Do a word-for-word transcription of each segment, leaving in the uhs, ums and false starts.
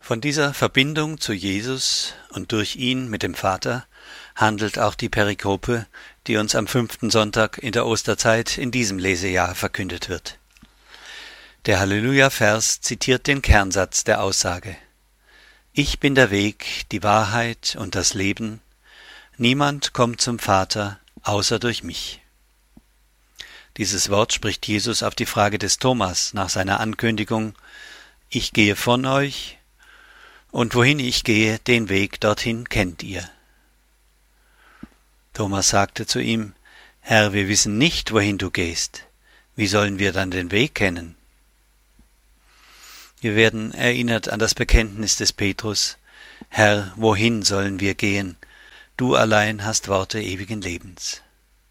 Von dieser Verbindung zu Jesus und durch ihn mit dem Vater handelt auch die Perikope, die uns am fünften Sonntag in der Osterzeit in diesem Lesejahr verkündet wird. Der Halleluja-Vers zitiert den Kernsatz der Aussage: Ich bin der Weg, die Wahrheit und das Leben. Niemand kommt zum Vater, außer durch mich. Dieses Wort spricht Jesus auf die Frage des Thomas nach seiner Ankündigung: Ich gehe von euch, und wohin ich gehe, den Weg dorthin kennt ihr. Thomas sagte zu ihm: Herr, wir wissen nicht, wohin du gehst. Wie sollen wir dann den Weg kennen? Wir werden erinnert an das Bekenntnis des Petrus: Herr, wohin sollen wir gehen? Du allein hast Worte ewigen Lebens.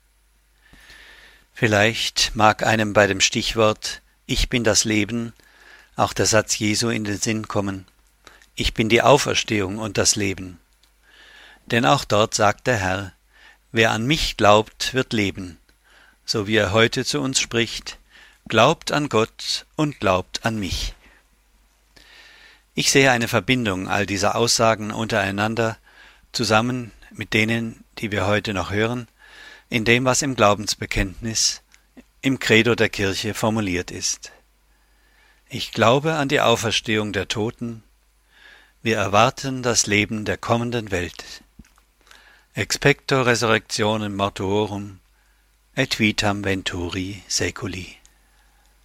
Vielleicht mag einem bei dem Stichwort Ich bin das Leben auch der Satz Jesu in den Sinn kommen: Ich bin die Auferstehung und das Leben. Denn auch dort sagt der Herr: Wer an mich glaubt, wird leben. So wie er heute zu uns spricht: Glaubt an Gott und glaubt an mich. Ich sehe eine Verbindung all dieser Aussagen untereinander, zusammen mit denen, die wir heute noch hören, in dem, was im Glaubensbekenntnis, im Credo der Kirche formuliert ist. Ich glaube an die Auferstehung der Toten. Wir erwarten das Leben der kommenden Welt. Expecto resurrectionem mortuorum, et vitam venturi seculi.